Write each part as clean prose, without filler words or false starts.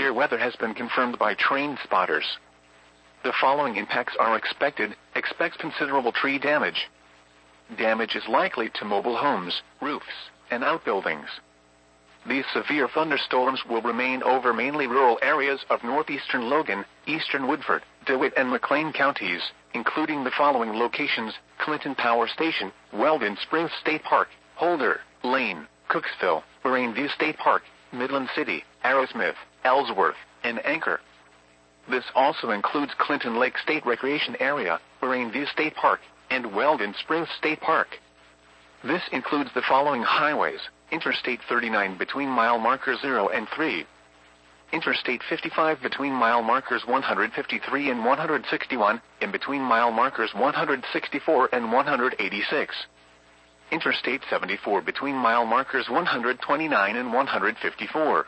severe weather has been confirmed by train spotters. The following impacts are expected. Expect considerable tree damage. Damage is likely to mobile homes, roofs, and outbuildings. These severe thunderstorms will remain over mainly rural areas of northeastern Logan, eastern Woodford, DeWitt, and McLean counties, including the following locations: Clinton Power Station, Weldon Springs State Park, Holder, Lane, Cooksville, Moraine View State Park, Midland City, Arrowsmith, Ellsworth, and Anchor. This also includes Clinton Lake State Recreation Area, Moraine View State Park, and Weldon Springs State Park. This includes the following highways: Interstate 39 between mile markers 0 and 3. Interstate 55 between mile markers 153 and 161, and between mile markers 164 and 186. Interstate 74 between mile markers 129 and 154.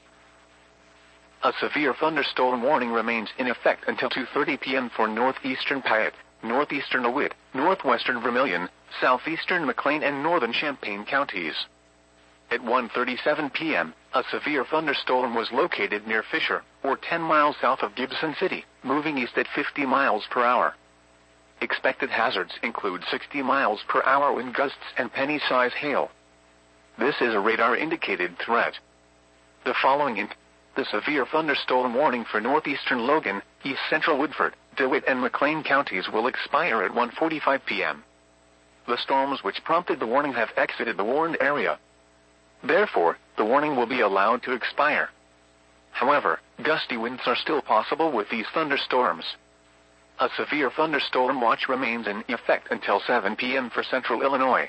A severe thunderstorm warning remains in effect until 2:30 p.m. for northeastern Piatt, northeastern DeWitt, northwestern Vermilion, southeastern McLean, and northern Champaign counties. At 1:37 p.m., a severe thunderstorm was located near Fisher, or 10 miles south of Gibson City, moving east at 50 miles per hour. Expected hazards include 60 miles per hour wind gusts and penny-size hail. This is a radar-indicated threat. The following the severe thunderstorm warning for northeastern Logan, east central Woodford, DeWitt, and McLean counties will expire at 1:45 p.m. The storms which prompted the warning have exited the warned area. Therefore, the warning will be allowed to expire. However, gusty winds are still possible with these thunderstorms. A severe thunderstorm watch remains in effect until 7 p.m. for central Illinois.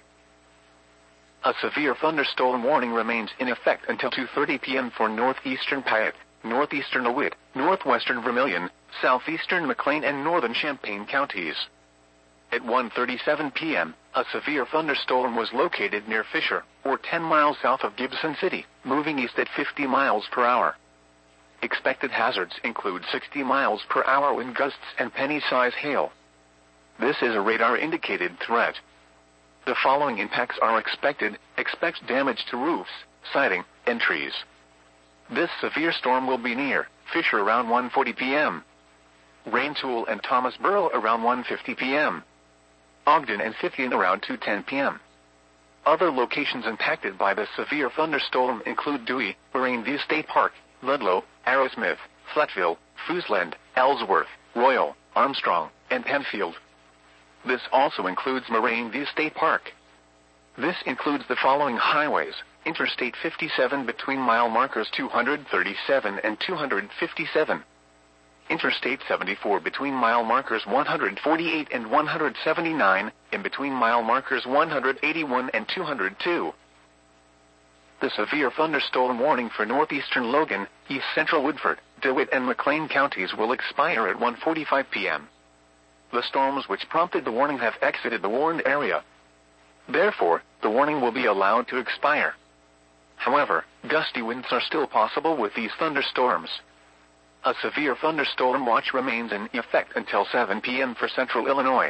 A severe thunderstorm warning remains in effect until 2:30 p.m. for northeastern Piatt, northeastern DeWitt, northwestern Vermilion, southeastern McLean, and northern Champaign counties. At 1:37 p.m., a severe thunderstorm was located near Fisher, or 10 miles south of Gibson City, moving east at 50 miles per hour. Expected hazards include 60 miles per hour wind gusts and penny-size hail. This is a radar-indicated threat. The following impacts are expected. Expect damage to roofs, siding, and trees. This severe storm will be near Fisher around 1:40 p.m. Rantoul and Thomasboro around 1:50 p.m. Ogden and Fithian around 2:10 p.m. Other locations impacted by the severe thunderstorm include Dewey, Moraine View State Park, Ludlow, Arrowsmith, Fletville, Fooseland, Ellsworth, Royal, Armstrong, and Penfield. This also includes Moraine View State Park. This includes the following highways: Interstate 57 between mile markers 237 and 257. Interstate 74 between mile markers 148 and 179, and between mile markers 181 and 202. The severe thunderstorm warning for northeastern Logan, east central Woodford, DeWitt, and McLean counties will expire at 1:45 p.m. The storms which prompted the warning have exited the warned area. Therefore, the warning will be allowed to expire. However, gusty winds are still possible with these thunderstorms. A severe thunderstorm watch remains in effect until 7 p.m. for central Illinois.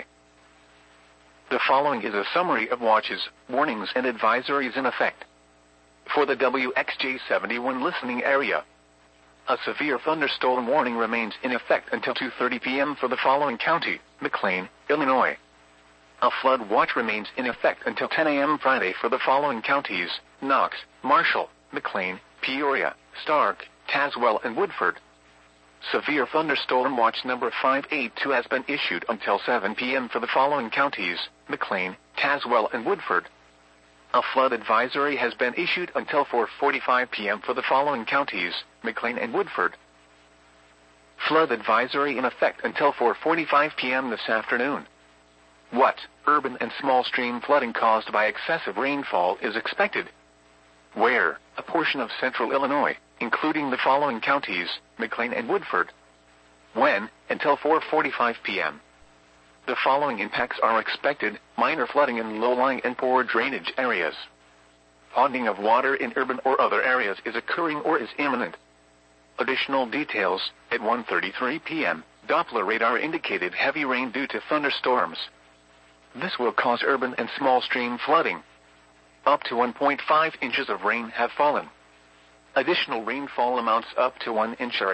The following is a summary of watches, warnings, and advisories in effect. For the WXJ71 listening area, a severe thunderstorm warning remains in effect until 2:30 p.m. for the following county: McLean, Illinois. A flood watch remains in effect until 10 a.m. Friday for the following counties: Knox, Marshall, McLean, Peoria, Stark, Tazewell, and Woodford. Severe thunderstorm watch number 582 has been issued until 7 p.m. for the following counties: McLean, Tazewell, and Woodford. A flood advisory has been issued until 4:45 p.m. for the following counties: McLean and Woodford. Flood advisory in effect until 4:45 p.m. this afternoon. What urban and small stream flooding caused by excessive rainfall is expected? Where? A portion of central Illinois, including the following counties: McLean and Woodford. When? Until 4:45 p.m. The following impacts are expected: minor flooding in low-lying and poor drainage areas. Ponding of water in urban or other areas is occurring or is imminent. Additional details: at 1:33 p.m., Doppler radar indicated heavy rain due to thunderstorms. This will cause urban and small stream flooding. Up to 1.5 inches of rain have fallen. Additional rainfall amounts up to 1 inch are